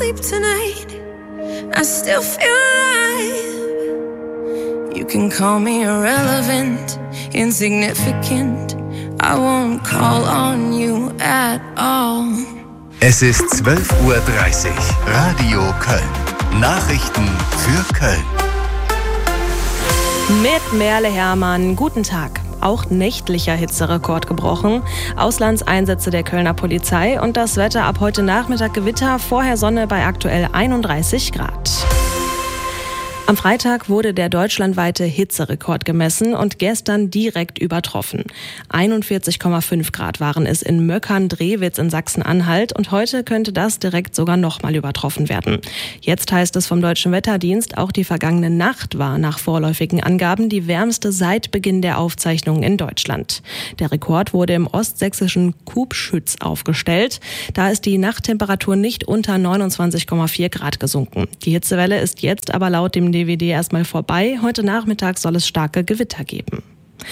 sleep tonight, I still feel alive. You can call me irrelevant, insignificant, I won't call on you at all. Es ist 12:30 Uhr, Radio Köln. Nachrichten für Köln. Mit Merle Hermann, guten Tag. Auch nächtlicher Hitzerekord gebrochen. Auslandseinsätze der Kölner Polizei und das Wetter ab heute Nachmittag Gewitter, vorher Sonne bei aktuell 31 Grad. Am Freitag wurde der deutschlandweite Hitzerekord gemessen und gestern direkt übertroffen. 41,5 Grad waren es in Möckern-Drewitz in Sachsen-Anhalt und heute könnte das direkt sogar nochmal übertroffen werden. Jetzt heißt es vom Deutschen Wetterdienst, auch die vergangene Nacht war nach vorläufigen Angaben die wärmste seit Beginn der Aufzeichnungen in Deutschland. Der Rekord wurde im ostsächsischen Kubschütz aufgestellt. Da ist die Nachttemperatur nicht unter 29,4 Grad gesunken. Die Hitzewelle ist jetzt aber laut dem DWD erstmal vorbei. Heute Nachmittag soll es starke Gewitter geben.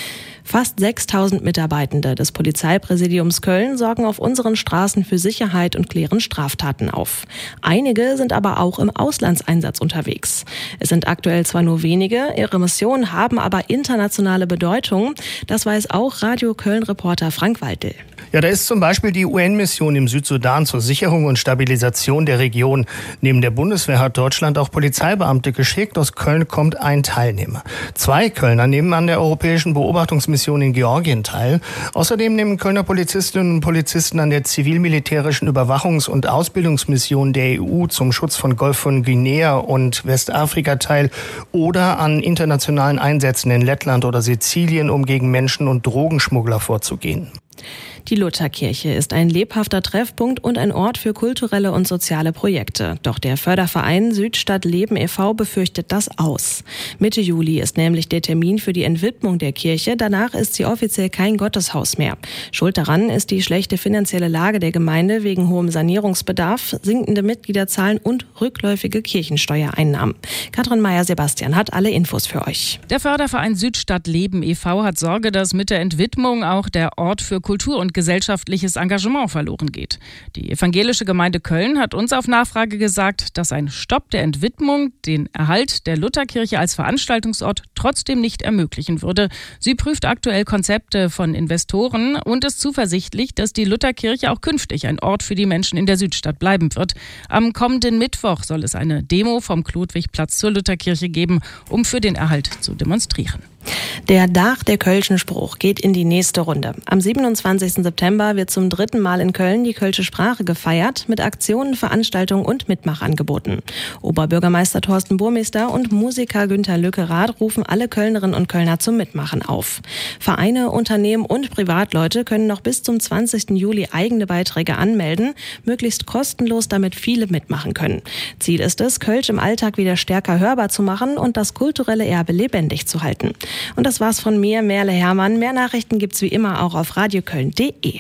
Fast 6.000 Mitarbeitende des Polizeipräsidiums Köln sorgen auf unseren Straßen für Sicherheit und klären Straftaten auf. Einige sind aber auch im Auslandseinsatz unterwegs. Es sind aktuell zwar nur wenige, ihre Missionen haben aber internationale Bedeutung. Das weiß auch Radio Köln-Reporter Frank Waltel. Ja, da ist zum Beispiel die UN-Mission im Südsudan zur Sicherung und Stabilisation der Region. Neben der Bundeswehr hat Deutschland auch Polizeibeamte geschickt. Aus Köln kommt ein Teilnehmer. 2 Kölner nehmen an der europäischen Beobachtungsmission in Georgien teil. Außerdem nehmen Kölner Polizistinnen und Polizisten an der zivil-militärischen Überwachungs- und Ausbildungsmission der EU zum Schutz von Golf von Guinea und Westafrika teil oder an internationalen Einsätzen in Lettland oder Sizilien, um gegen Menschen- und Drogenschmuggler vorzugehen. Die Lutherkirche ist ein lebhafter Treffpunkt und ein Ort für kulturelle und soziale Projekte. Doch der Förderverein Südstadt Leben e.V. befürchtet das aus. Mitte Juli ist nämlich der Termin für die Entwidmung der Kirche. Danach ist sie offiziell kein Gotteshaus mehr. Schuld daran ist die schlechte finanzielle Lage der Gemeinde wegen hohem Sanierungsbedarf, sinkende Mitgliederzahlen und rückläufige Kirchensteuereinnahmen. Katrin Meyer-Sebastian hat alle Infos für euch. Der Förderverein Südstadt Leben e.V. hat Sorge, dass mit der Entwidmung auch der Ort für Kultur und gesellschaftliches Engagement verloren geht. Die evangelische Gemeinde Köln hat uns auf Nachfrage gesagt, dass ein Stopp der Entwidmung den Erhalt der Lutherkirche als Veranstaltungsort trotzdem nicht ermöglichen würde. Sie prüft aktuell Konzepte von Investoren und ist zuversichtlich, dass die Lutherkirche auch künftig ein Ort für die Menschen in der Südstadt bleiben wird. Am kommenden Mittwoch soll es eine Demo vom Klodwigplatz zur Lutherkirche geben, um für den Erhalt zu demonstrieren. Der Dach der Kölschen Spruch geht in die nächste Runde. Am 27. September wird zum 3. Mal in Köln die Kölsche Sprache gefeiert, mit Aktionen, Veranstaltungen und Mitmachangeboten. Oberbürgermeister Thorsten Burmester und Musiker Günter Lückerath rufen alle Kölnerinnen und Kölner zum Mitmachen auf. Vereine, Unternehmen und Privatleute können noch bis zum 20. Juli eigene Beiträge anmelden, möglichst kostenlos, damit viele mitmachen können. Ziel ist es, Kölsch im Alltag wieder stärker hörbar zu machen und das kulturelle Erbe lebendig zu halten. Und das war's von mir, Merle Hermann. Mehr Nachrichten gibt's wie immer auch auf radioköln.de.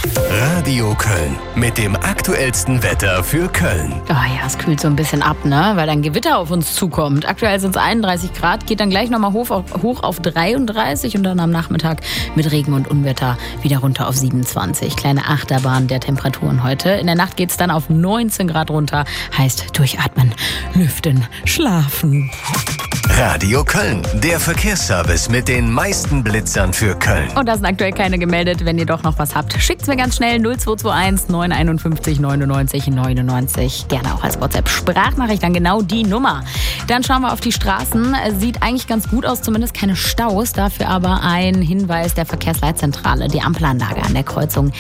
Radio Köln mit dem aktuellsten Wetter für Köln. Oh ja, es kühlt so ein bisschen ab, ne? Weil dann Gewitter auf uns zukommt. Aktuell sind es 31 Grad, geht dann gleich nochmal hoch auf 33 und dann am Nachmittag mit Regen und Unwetter wieder runter auf 27. Kleine Achterbahn der Temperaturen heute. In der Nacht geht's dann auf 19 Grad runter. Heißt durchatmen, lüften, schlafen. Radio Köln, der Verkehrsservice mit den meisten Blitzern für Köln. Und da sind aktuell keine gemeldet. Wenn ihr doch noch was habt, schickt's mir ganz schnell 0221 951 99 99. Gerne auch als WhatsApp-Sprachnachricht, dann genau die Nummer. Dann schauen wir auf die Straßen. Sieht eigentlich ganz gut aus, zumindest keine Staus. Dafür aber ein Hinweis der Verkehrsleitzentrale. Die Ampelanlage an der Kreuzung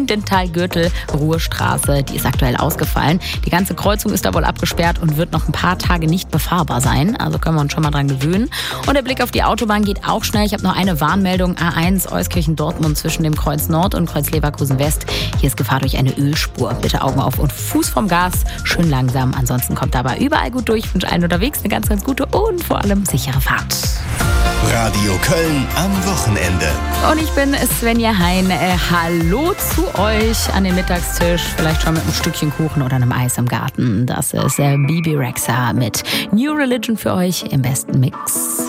Lindenthal-Gürtel-Ruhrstraße, die ist aktuell ausgefallen. Die ganze Kreuzung ist da wohl abgesperrt und wird noch ein paar Tage nicht befahrbar sein. Also können wir uns schon mal dran gewöhnen. Und der Blick auf die Autobahn geht auch schnell. Ich habe noch eine Warnmeldung. A1 Euskirchen-Dortmund zwischen dem Kreuz Nord und Kreuz Leverkusen-West. Hier ist Gefahr durch eine Ölspur. Bitte Augen auf und Fuß vom Gas. Schön langsam. Ansonsten kommt aber überall gut durch. Ich wünsche allen unterwegs eine ganz, ganz gute und vor allem sichere Fahrt. Radio Köln am Wochenende. Und ich bin Svenja Hein. Hallo zu euch an den Mittagstisch. Vielleicht schon mit einem Stückchen Kuchen oder einem Eis im Garten. Das ist Bebe Rexha mit New Religion für euch im besten Mix.